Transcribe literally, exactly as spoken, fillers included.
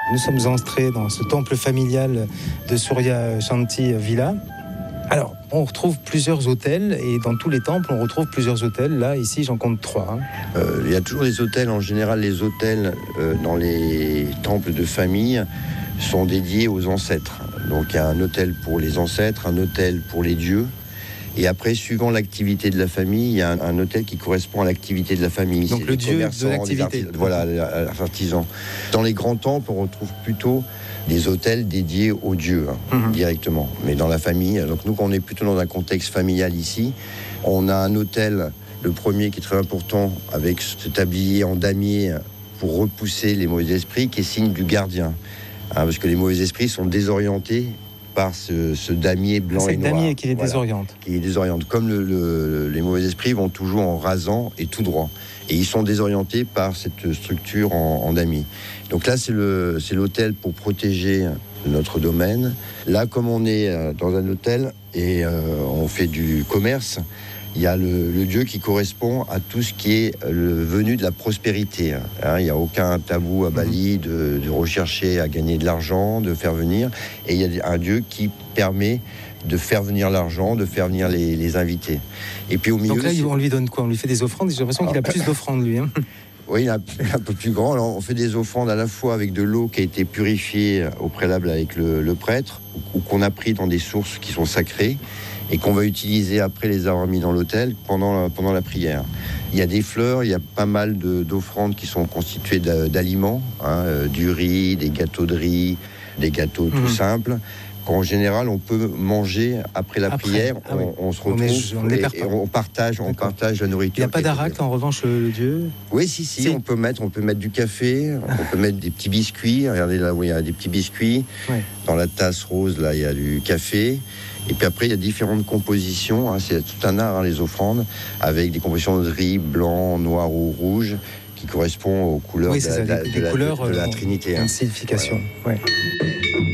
Nous sommes entrés dans ce temple familial de Surya Shanti Villa. Alors, on retrouve plusieurs autels et dans tous les temples, on retrouve plusieurs autels. Là, ici, j'en compte trois. Hein. Euh, il y a toujours des autels. En général, les autels euh, dans les temples de famille sont dédiés aux ancêtres. Donc, il y a un autel pour les ancêtres, un autel pour les dieux. Et après, suivant l'activité de la famille, il y a un, un autel qui correspond à l'activité de la famille. Donc, le dieu de l'activité. Voilà, l'artisan. Dans les grands temples, on retrouve plutôt des autels dédiés aux dieux, hein, mmh. directement. Mais dans la famille, donc nous, quand on est plutôt dans un contexte familial ici, on a un autel, le premier qui est très important, avec ce tablier en damier pour repousser les mauvais esprits, qui est signe du gardien. Hein, parce que les mauvais esprits sont désorientés par ce, ce damier blanc ah, et noir. C'est le damier qui les voilà, désoriente. Qui les désoriente. Comme le, le, les mauvais esprits vont toujours en rasant et tout droit. Et ils sont désorientés par cette structure en, en damier. Donc là, c'est, le, c'est l'autel pour protéger notre domaine. Là, comme on est dans un hôtel et euh, on fait du commerce, il y a le, le dieu qui correspond à tout ce qui est le venu de la prospérité. Hein, il n'y a aucun tabou à Bali de, de rechercher à gagner de l'argent, de faire venir. Et il y a un dieu qui permet de faire venir l'argent, de faire venir les, les invités. Et puis au milieu... Donc là, on lui donne quoi? On lui fait des offrandes? J'ai l'impression qu'il a plus d'offrandes, lui. Hein. Oui, il est un peu plus grand. Alors, on fait des offrandes à la fois avec de l'eau qui a été purifiée au préalable avec le, le prêtre, ou qu'on a pris dans des sources qui sont sacrées, et qu'on va utiliser après les avoir mis dans l'autel pendant, pendant la prière. Il y a des fleurs, il y a pas mal de, d'offrandes qui sont constituées d'aliments, hein, euh, du riz, des gâteaux de riz, des gâteaux mmh. tout simples, qu'en général on peut manger après la après, prière. Ah oui. on, on se retrouve on est, on et, et on partage, on partage la nourriture. Il n'y a pas d'arac en revanche, le dieu? Oui, si, si, si, on peut mettre, on peut mettre du café, on peut mettre des petits biscuits. Regardez là où il y a des petits biscuits. Ouais. Dans la tasse rose, là, il y a du café. Et puis après, il y a différentes compositions. Hein, c'est tout un art, hein, les offrandes, avec des compositions de riz, blanc, noir ou rouge, qui correspondent aux couleurs, oui, de, ça, la, des, de, des la, couleurs de, de la euh, Trinité. Une hein. signification. Voilà. Ouais.